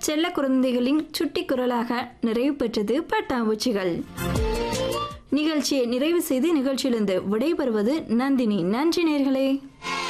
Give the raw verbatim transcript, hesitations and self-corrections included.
செல்ல குழந்தைகளின் சுட்டி குரலாக நிறைவு பெற்றது பட்டாம்பூச்சிகள். நிகழ்ச்சியை நிறைவு செய்து நிகழ்ச்சியிலிருந்து விடைபெறுவது நந்தினி. நன்றி நேயர்களே.